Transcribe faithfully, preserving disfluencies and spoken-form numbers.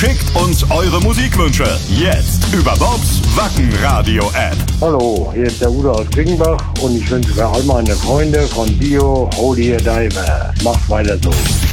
Schickt uns eure Musikwünsche jetzt über Bobs Wacken-Radio-App. Hallo, hier ist der Udo aus Klingenbach und ich wünsche für all meine Freunde von Dio Holy Diver. Macht weiter so.